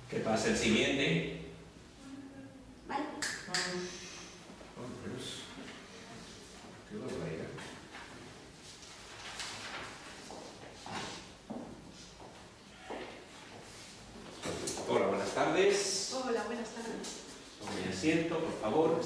Que pase el siguiente. Vale. ¿Qué barbaridad? Hola, buenas tardes. Hola, buenas tardes. Tome asiento, por favor.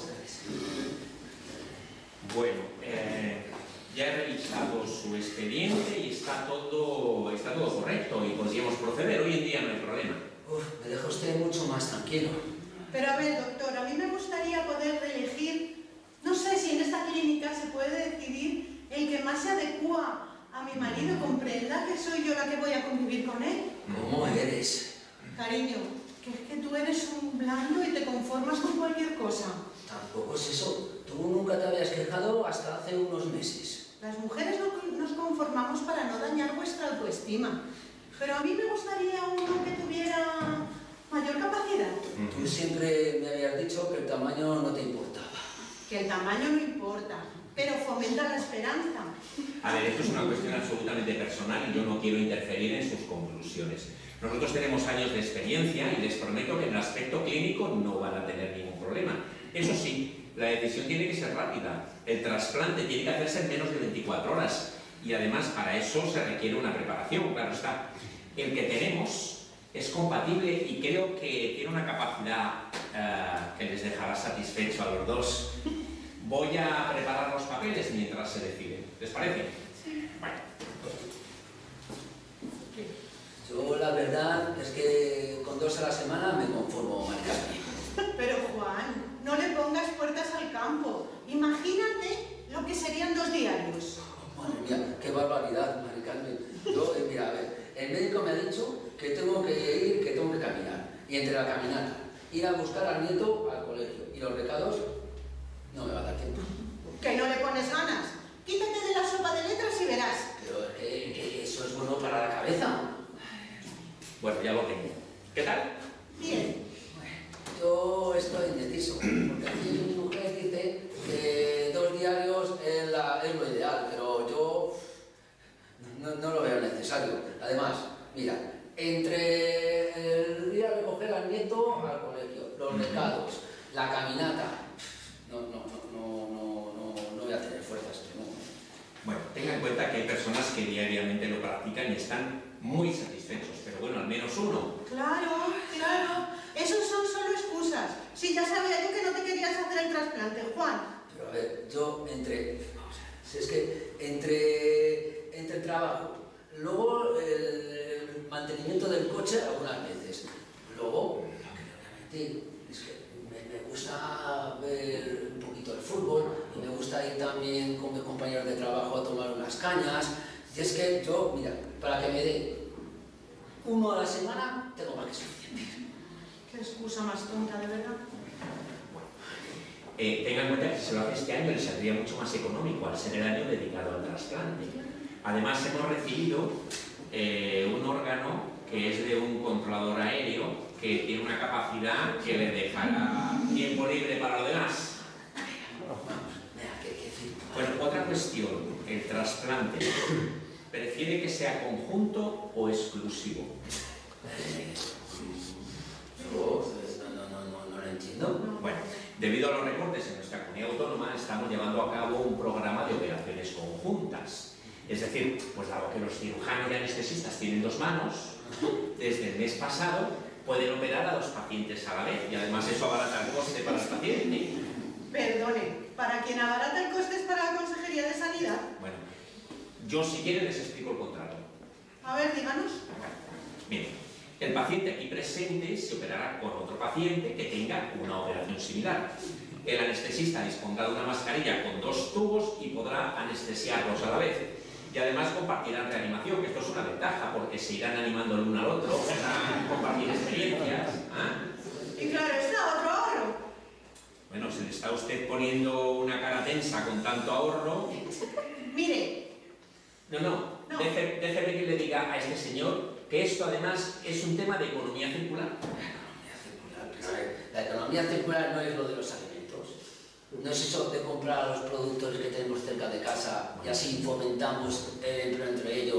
Bueno, ya he revisado su expediente y está todo correcto y podríamos proceder. Hoy en día no hay problema. Me deja usted mucho más tranquilo. Pero a ver, doctor, a mí me gustaría poder elegir, no sé si en esta clínica se puede decidir el que más se adecua a mi marido, comprenda que soy yo la que voy a convivir con él. ¿Cómo eres? Cariño, que es que tú eres un blando y te conformas con cualquier cosa. Tampoco es eso. Tú nunca te habías quejado hasta hace unos meses. Las mujeres nos conformamos para no dañar vuestra autoestima. Pero a mí me gustaría uno que tuviera mayor capacidad. Tú siempre me habías dicho que el tamaño no te importaba. Que el tamaño no importa, pero fomenta la esperanza. A ver, esto es una cuestión absolutamente personal y yo no quiero interferir en sus conclusiones. Nosotros tenemos años de experiencia y les prometo que en el aspecto clínico no van a tener ningún problema. Eso sí, la decisión tiene que ser rápida. El trasplante tiene que hacerse en menos de 24 horas y además para eso se requiere una preparación, claro está. El que tenemos es compatible y creo que tiene una capacidad que les dejará satisfecho a los dos. Voy a preparar los papeles mientras se decide. ¿Les parece? Sí. Bueno. Yo la verdad es que con 2 a la semana me conformo, Maricarmen. Pero Juan, no le pongas puertas al campo. Imagínate lo que serían 2 diarios. Madre mía, qué barbaridad, Maricarmen. Yo, mira, a ver, el médico me ha dicho que tengo que ir, que tengo que caminar. Y entre la caminata, ir a buscar al nieto al colegio y los recados, no me va a dar tiempo. Que no le pones ganas. Quítate de la sopa de letras y verás. Pero es que eso es bueno para la cabeza. Bueno, ya lo tengo. ¿Qué tal? Bien. Yo estoy indeciso, porque aquí mi mujer dice que 2 diarios es lo ideal, pero yo no lo veo necesario. Además, mira, entre el ir a recoger al nieto al colegio, los recados, la caminata, no voy a tener fuerzas. No. Bueno, tenga en cuenta que hay personas que diariamente lo practican y están muy satisfechos, pero bueno, al menos uno. Claro, claro. Esos son solo excusas. Si ya sabía yo que no te querías hacer el trasplante, Juan. Pero a ver, yo entre el trabajo, luego el mantenimiento del coche algunas veces, luego, lo que le voy a mentir, es que me gusta ver un poquito el fútbol y me gusta ir también con mis compañeros de trabajo a tomar unas cañas. Y es que yo, mira, para que me dé 1 a la semana, tengo más que suficiente. Qué excusa más tonta, de verdad. Tengan en cuenta que si se lo hace este año les saldría mucho más económico al ser el año dedicado al trasplante. Además hemos recibido un órgano que es de un controlador aéreo que tiene una capacidad que le dejará tiempo libre para lo demás. Bueno, otra cuestión, el trasplante. ¿Prefiere que sea conjunto o exclusivo? No lo entiendo. Bueno, debido a los recortes en nuestra comunidad autónoma, estamos llevando a cabo un programa de operaciones conjuntas. Es decir, pues dado que los cirujanos y anestesistas tienen 2 manos, desde el mes pasado pueden operar a 2 pacientes a la vez y además eso abarata el coste para el paciente. Perdone, ¿para quien abarata el coste es para la Consejería de Sanidad? Bueno, yo si quieren les explico el contrario. A ver, díganos. Miren, el paciente aquí presente se operará con otro paciente que tenga una operación similar. El anestesista dispondrá de una mascarilla con 2 tubos y podrá anestesiarlos a la vez. Y además compartirán reanimación, que esto es una ventaja, porque se irán animando el uno al otro, podrán compartir experiencias. Y claro, está otro ahorro. Bueno, se le está a usted poniendo una cara tensa con tanto ahorro. Mire. No. Déjeme que le diga a este señor que esto además es un tema de economía circular. La economía circular no es lo de los alimentos. No es eso de comprar los productos que tenemos cerca de casa y así fomentamos el empleo entre ellos